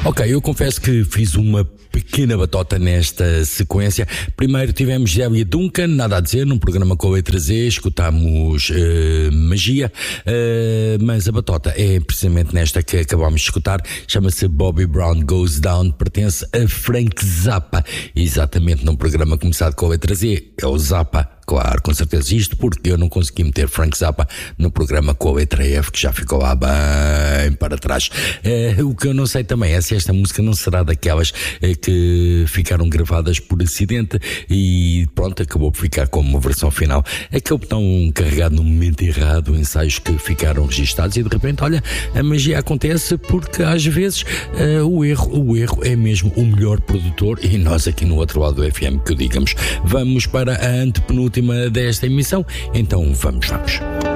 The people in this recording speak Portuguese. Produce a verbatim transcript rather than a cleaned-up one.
Ok, eu confesso que fiz uma pequena batota nesta sequência. Primeiro tivemos Zélia Duncan, nada a dizer, num programa com a letra Z, escutámos uh, Magia, uh, mas a batota é precisamente nesta que acabámos de escutar, chama-se Bobby Brown Goes Down, pertence a Frank Zappa, exatamente num programa começado com a letra Z, é o Zappa. Claro, com certeza, isto porque eu não consegui meter Frank Zappa no programa com a letra F, que já ficou lá bem para trás. É, o que eu não sei também é se esta música não será daquelas é, que ficaram gravadas por acidente e pronto, acabou por ficar como uma versão final. Aquele botão carregado no momento errado, ensaios que ficaram registados e de repente, olha, a magia acontece porque às vezes uh, o erro, o erro é mesmo o melhor produtor e nós aqui no outro lado do F M que o digamos. Vamos para a antepenúltima desta emissão, então vamos, vamos.